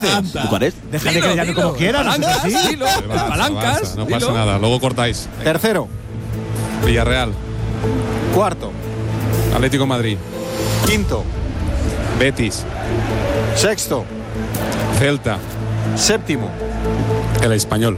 Bucarest. Déjale que llame como quiera. Palancas. No pasa nada, luego cortáis. Tercero. Villarreal. Cuarto. Atlético de Madrid. Quinto. Betis. Sexto. Celta. Séptimo. El Español.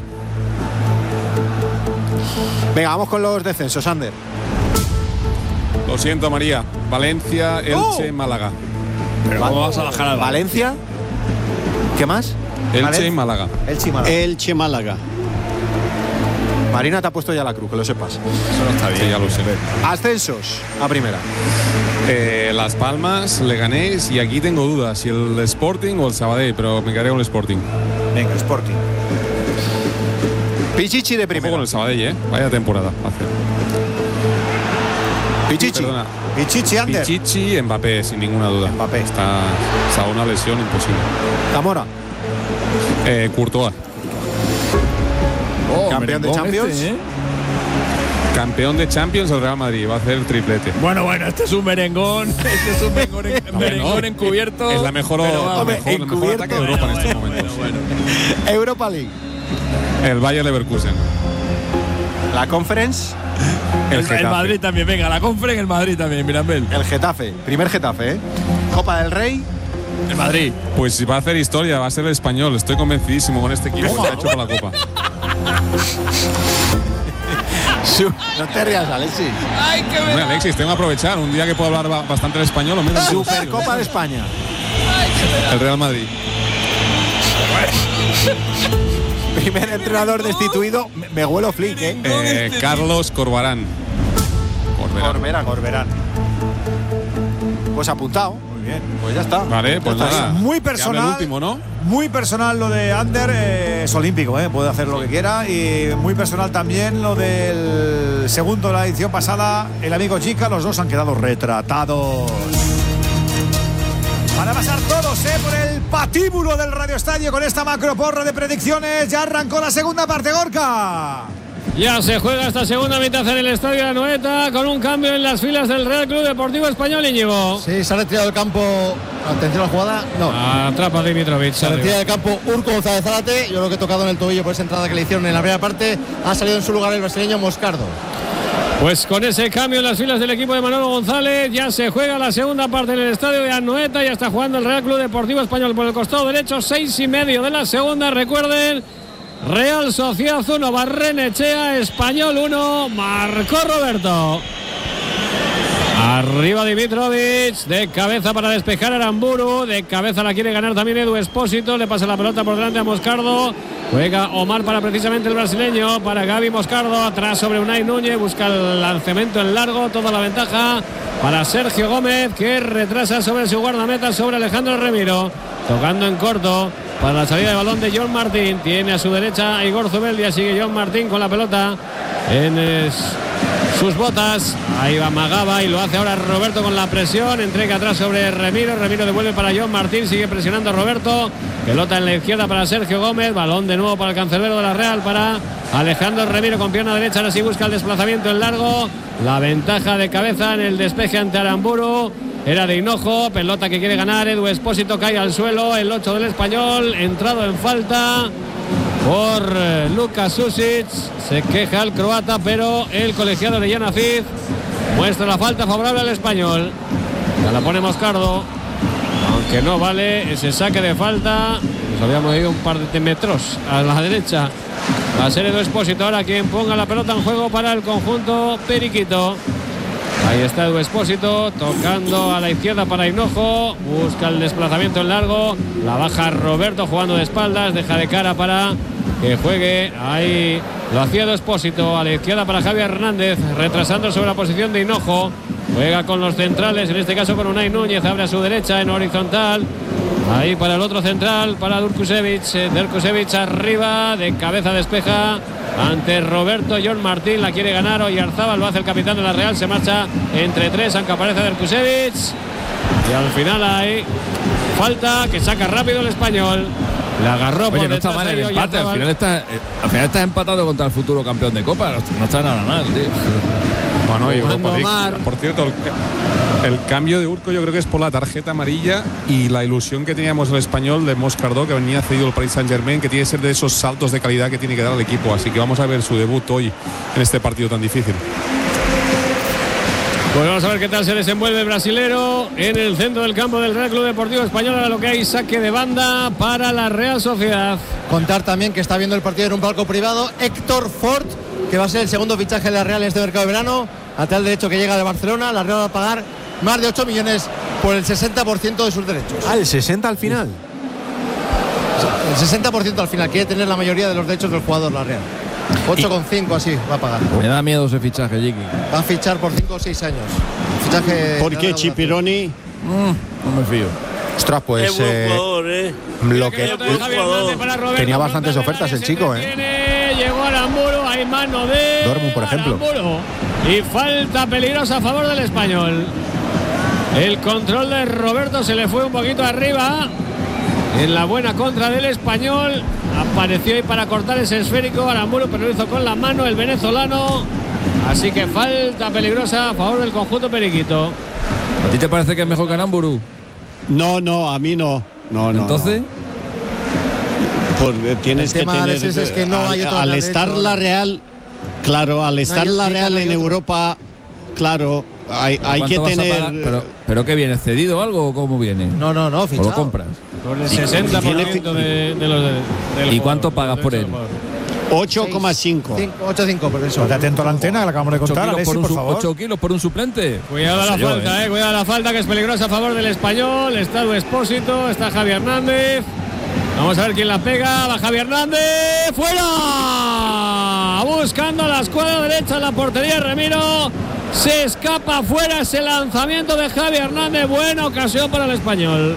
Venga, vamos con los descensos, Ander. Lo siento, María. Valencia, Elche, Málaga. Pero ¿cómo vas a bajar al Valencia? ¿Qué más? Elche y Málaga. Elche y Málaga. Elche Málaga. Marina te ha puesto ya la cruz, que lo sepas. Eso no está bien. Sí, ya lo sé. Ascensos a primera. Las Palmas, Leganés, y aquí tengo dudas si el Sporting o el Sabadell, pero me quedaré con el Sporting. Venga, Sporting. Pichichi de Ojo primera. con el Sabadell, vaya temporada hace. Pichichi. Perdona. Pichichi, Ander. Pichichi, Mbappé, sin ninguna duda. Mbappé. Está una lesión imposible. Zamora. Courtois. Campeón de Champions. Campeón de Champions el Real Madrid, va a hacer el triplete. Bueno, este es un merengón. Este es un merengón encubierto. Es la mejor ataque de Europa en estos momentos. Europa League. El Bayer Leverkusen. La Conference. El Madrid también, venga, la Conference, el Madrid también, Mirambel. El Getafe. Primer Getafe, Copa del Rey. El Madrid. Pues si va a hacer historia, va a ser el Español. Estoy convencidísimo con este equipo que ha hecho por la Copa. No te rías, Alexis. Bueno, Alexis, tengo que aprovechar. Un día que puedo hablar bastante el español, lo mismo. Supercopa de España. El Real Madrid. Primer entrenador destituido. Me huelo Flick, Carlos Corberán. Corberán. Pues apuntado. Muy bien. Pues ya está. Vale, pues Ya está. nada. Muy Que hable personal. el último, ¿no? Muy personal lo de Ander, es olímpico, puede hacer lo que quiera. Y muy personal también lo del segundo de la edición pasada, el amigo Chica. Los dos han quedado retratados. Van a pasar todos por el patíbulo del Radio Estadio con esta macroporra de predicciones. Ya arrancó la segunda parte, Gorka. Ya se juega esta segunda mitad en el Estadio de Anoeta con un cambio en las filas del Real Club Deportivo Español, Íñigo. Sí, se ha retirado del campo. Atención a la jugada. No. Atrapa a Dimitrovic. Se retira del campo Urco González Zárate. Yo lo que he tocado en el tobillo por esa entrada que le hicieron en la primera parte. Ha salido en su lugar el brasileño Moscardo. Pues con ese cambio en las filas del equipo de Manolo González, ya se juega la segunda parte en el Estadio de Anoeta. Ya está jugando el Real Club Deportivo Español por el costado derecho. 6:30 de la segunda. Recuerden, Real Sociedad 1, Barrenechea, Español 1, marcó Roberto. Arriba Dimitrovic, de cabeza para despejar Aramburu, de cabeza la quiere ganar también Edu Espósito, le pasa la pelota por delante a Moscardo, juega Omar para precisamente el brasileño, para Gaby Moscardo, atrás sobre Unai Núñez, busca el lanzamiento en largo, toda la ventaja para Sergio Gómez, que retrasa sobre su guardameta, sobre Alejandro Remiro, tocando en corto para la salida de balón de John Martín, tiene a su derecha a Igor Zubeldia, sigue John Martín con la pelota en sus botas, ahí va Magaba y lo hace ahora Roberto con la presión, entrega atrás sobre Remiro, Remiro devuelve para John Martín, sigue presionando a Roberto, pelota en la izquierda para Sergio Gómez, balón de nuevo para el cancerbero de la Real, para Alejandro Remiro con pierna derecha, ahora sí busca el desplazamiento en largo, la ventaja de cabeza en el despeje ante Aramburu, era de Hinojo, pelota que quiere ganar, Edu Espósito cae al suelo, el 8 del Español, entrado en falta por Luka Susic, se queja el croata, pero el colegiado de Yanacid muestra la falta favorable al Español. Ya la pone Moscardo, aunque no vale ese saque de falta, nos habíamos ido un par de metros a la derecha. Va a ser Edu Espósito ahora quien ponga la pelota en juego para el conjunto periquito. Ahí está Edu Espósito tocando a la izquierda para Hinojo, busca el desplazamiento en largo, la baja Roberto jugando de espaldas, deja de cara para que juegue, ahí lo hacía Edu Espósito, a la izquierda para Javier Hernández, retrasando sobre la posición de Hinojo, juega con los centrales, en este caso con Unai Núñez, abre a su derecha en horizontal, ahí para el otro central, para Durkusevich arriba, de cabeza despeja ante Roberto, John Martín la quiere ganar, Oyarzábal lo hace el capitán de la Real, se marcha entre tres, aunque aparece Durkusevich y al final hay falta que saca rápido el Español, la agarró. Oye, por no está detrás mal el de empate, al final está empatado contra el futuro campeón de Copa, no está nada mal, tío. Bueno, Europa League. Omar. Por cierto, el cambio de Urco yo creo que es por la tarjeta amarilla y la ilusión que teníamos el español de Moscardó, que venía cedido al Paris Saint-Germain, que tiene que ser de esos saltos de calidad que tiene que dar al equipo. Así que vamos a ver su debut hoy en este partido tan difícil. Pues vamos a ver qué tal se desenvuelve el brasilero en el centro del campo del Real Club Deportivo Español. A lo que hay saque de banda para la Real Sociedad. Contar también que está viendo el partido en un palco privado Héctor Ford, que va a ser el segundo fichaje de la Real en este mercado de verano. Lateral derecho que llega de Barcelona. La Real va a pagar más de 8 millones por el 60% de sus derechos. El 60 al final. El 60% al final. Quiere tener la mayoría de los derechos del jugador la Real. 8,5 así va a pagar. Me da miedo ese fichaje, Jiki. Va a fichar por 5 o 6 años. Fichaje. ¿Por qué Chipironi? No me fío. Ostras, pues Es buen jugador, lo que tenía bastantes ofertas el chico, Llegó Aramburu, hay mano de Dortmund, por ejemplo. Aramburu. Y falta peligrosa a favor del español. El control de Roberto se le fue un poquito arriba. En la buena contra del español. Apareció ahí para cortar ese esférico Aramburu, pero lo hizo con la mano el venezolano. Así que falta peligrosa a favor del conjunto periquito. ¿A ti te parece que es mejor que Aramburu? No, a mí no. No. ¿Entonces? Pues tienes que tener. Es que no hay otro al estar la Real, claro, al estar la Real en Europa, claro, hay que tener. ¿Pero qué viene? ¿Cedido o algo o cómo viene? No, fichado. ¿O lo compras? Con el 60% de los del ¿Y cuánto pagas por él? 8,5. 8,5 por eso. Estate atento a la antena, que la acabamos de contar, Alexis, por favor. 8 kilos por un suplente. Cuidado a la falta, cuidado a la falta, que es peligrosa a favor del español. Está Edu Expósito, está Javi Hernández. Vamos a ver quién la pega. Va Javi Hernández. ¡Fuera! Buscando la escuadra derecha en la portería. Remiro se escapa fuera. Ese lanzamiento de Javi Hernández. Buena ocasión para el español.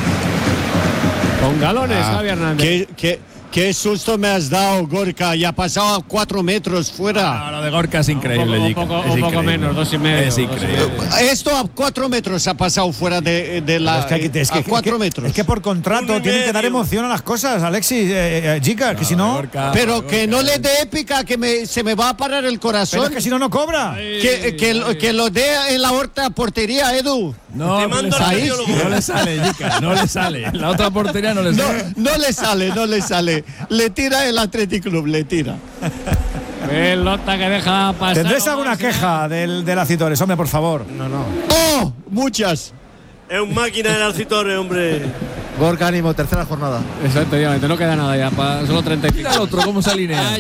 Con galones, Javi Hernández. Qué susto me has dado, Gorka. Ya ha pasado a 4 metros fuera. Lo de Gorka es increíble, Un poco menos, 2,5. Es increíble. Esto a 4 metros ha pasado fuera de la. A 4 metros. Es que por contrato tienen que dar emoción a las cosas, Alexis, Jica, que si no. Gorka, pero que no le dé épica, que se me va a parar el corazón. Pero es que si no cobra. Que lo dé en la horta portería, Edu. No le sale, Jica, no le sale. En la otra portería no le sale. No le sale. Le tira el Athletic Club, le tira. Pelota que deja pasar. ¿Tendréis alguna queja del Acitores, hombre, por favor? No. ¡Oh! Muchas. Es un máquina del Alcitores, hombre. Gorka, ánimo, tercera jornada. Exactamente, no queda nada ya, solo 35. Mira al otro cómo se alinea.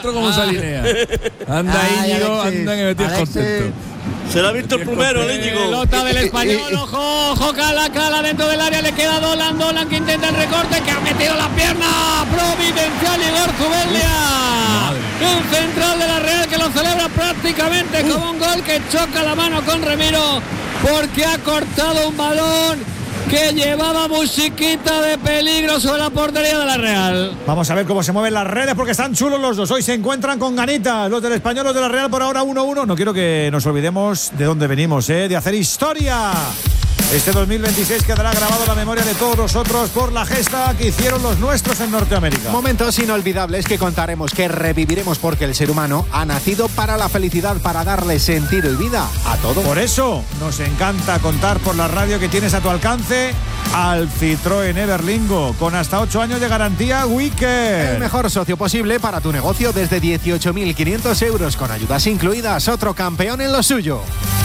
Anda, Íñigo, anda que me tienes contento. Se lo ha visto el primero, el Íñigo. Pelota del español, ojo, cala dentro del área, le queda Dolan que intenta el recorte, que ha metido la pierna providencial Igor Zubeldia. El central de la Real que lo celebra prácticamente como un gol, que choca la mano con Remiro porque ha cortado un balón que llevaba musiquita de peligro sobre la portería de la Real. Vamos a ver cómo se mueven las redes, porque están chulos los dos. Hoy se encuentran con ganitas los del español, los de la Real, por ahora 1-1. No quiero que nos olvidemos de dónde venimos, de hacer historia. Este 2026 quedará grabado en la memoria de todos nosotros por la gesta que hicieron los nuestros en Norteamérica. Momentos inolvidables que contaremos, que reviviremos, porque el ser humano ha nacido para la felicidad, para darle sentido y vida a todo. Por eso nos encanta contar por la radio que tienes a tu alcance al Citroën Everlingo, con hasta 8 años de garantía Wicked. El mejor socio posible para tu negocio desde 18.500 euros, con ayudas incluidas. Otro campeón en lo suyo.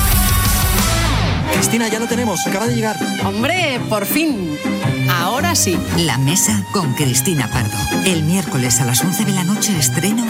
Cristina, ya lo tenemos, acaba de llegar. Hombre, por fin. Ahora sí. La Mesa con Cristina Pardo. El miércoles a las 11 de la noche estreno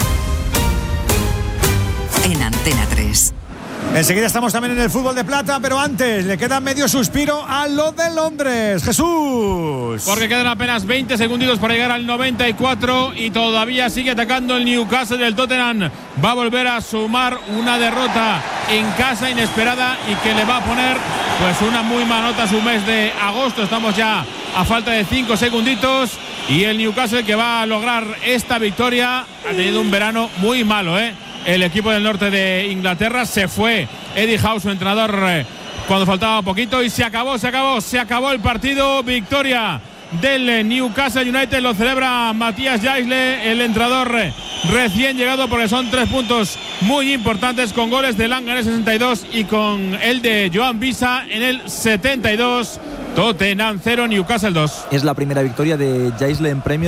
en Antena 3. Enseguida estamos también en el fútbol de plata, pero antes le queda medio suspiro a lo de Londres. Jesús. Porque quedan apenas 20 segunditos para llegar al 94 y todavía sigue atacando el Newcastle del Tottenham. Va a volver a sumar una derrota en casa inesperada y que le va a poner pues una muy manota a su mes de agosto. Estamos ya a falta de 5 segunditos y el Newcastle, que va a lograr esta victoria, ha tenido un verano muy malo, El equipo del norte de Inglaterra. Se fue Eddie Howe, su entrenador, cuando faltaba poquito, y se acabó el partido. Victoria del Newcastle United. Lo celebra Matías Jaisle, el entrenador recién llegado, porque son 3 puntos muy importantes, con goles de Langa en el 62 y con el de Joan Visa en el 72. Tottenham 0, Newcastle 2. Es la primera victoria de Jaisle en Premier